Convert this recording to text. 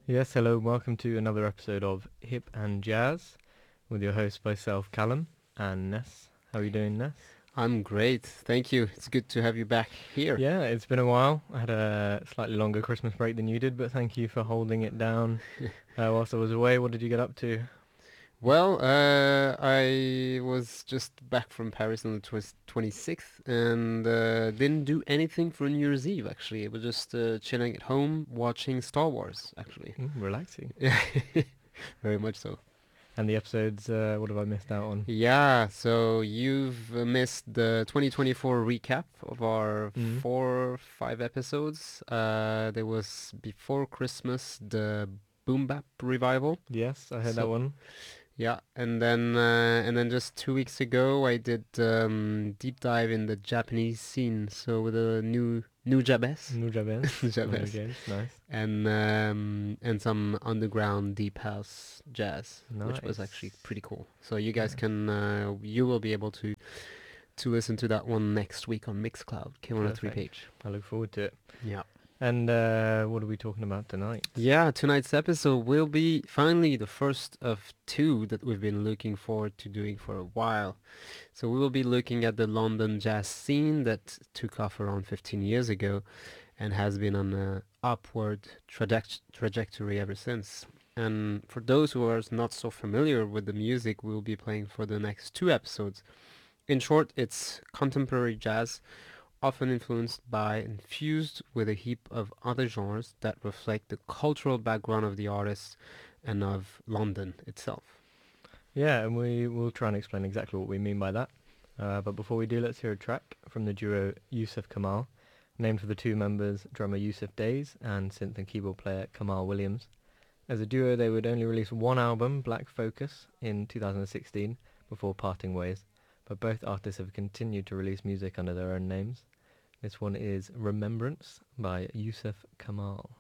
Yes, hello, welcome to another episode of Hip and Jazz with your host, myself, Callum, and Ness. How are you doing, Ness? I'm great, thank you. It's good to have you back here. Yeah, it's been a while. I had a slightly longer Christmas break than you did, but thank you for holding it down whilst I was away. What did you get up to? Well, I was just back from Paris on the 26th and didn't do anything for New Year's Eve, actually. It was just chilling at home watching Star Wars, actually. Relaxing. Yeah, very much so. And the episodes, what have I missed out on? Yeah, so you've missed the 2024 recap of our Mm. 4 or 5 episodes. There was before Christmas the Boom Bap revival. Yes, I heard that So one. yeah, and then just 2 weeks ago I did deep dive in the Japanese scene. So with a new Jabez, Nujabes. Jabez, Nujabes, nice. and some underground deep house jazz, which was actually Nice. pretty cool. So you guys Yeah, can you will be able to listen to that one next week on Mixcloud, K103 perfect. page. I look forward to it. Yeah. And what are we talking about tonight? Yeah, tonight's episode will be finally the first of two that we've been looking forward to doing for a while. So we will be looking at the London jazz scene that took off around 15 years ago and has been on a upward trajectory ever since. And for those who are not so familiar with the music we'll be playing for the next two episodes, in short, it's contemporary jazz often influenced by and fused with a heap of other genres that reflect the cultural background of the artists and of London itself. Yeah, and we will try and explain exactly what we mean by that. But before we do, let's hear a track from the duo Yusuf Kamal, named for the two members, drummer Yusuf Days and synth and keyboard player Kamal Williams. As a duo, they would only release one album, Black Focus, in 2016 before parting ways, but both artists have continued to release music under their own names. This one is Remembrance by Yusuf Kamal.